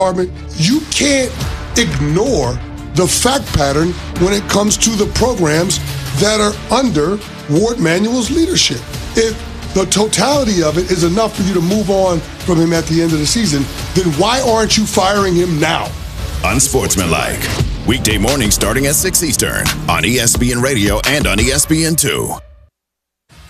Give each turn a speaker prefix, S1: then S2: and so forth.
S1: department, you can't ignore the fact pattern when it comes to the programs that are under Ward Manuel's leadership. If the totality of it is enough for you to move on from him at the end of the season, then why aren't you firing him now?
S2: Unsportsmanlike. Weekday mornings starting at 6 Eastern on ESPN Radio and on ESPN2.